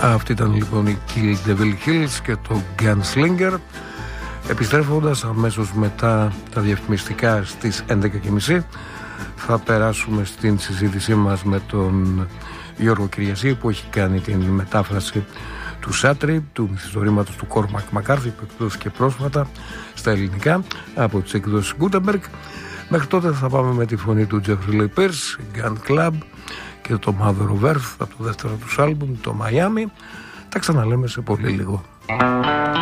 Αυτή ήταν λοιπόν η Kill Devil Hills και το Gunslinger. Επιστρέφοντας αμέσως μετά τα διαφημιστικά στις 11.30 θα περάσουμε στην συζήτησή μας με τον Γιώργο Κυριαζή, που έχει κάνει την μετάφραση του Σάτρι, του μυθιστορήματος του Κόρμακ Μακάρθι, που εκδόθηκε πρόσφατα στα ελληνικά από τις εκδόσεις Gutenberg. Μέχρι τότε θα πάμε με τη φωνή του Jeffrey Lee Pierce, Gun Club και το Mother of Earth από το δεύτερο τους άλμπουμ, το Miami. Τα ξαναλέμε σε πολύ λίγο.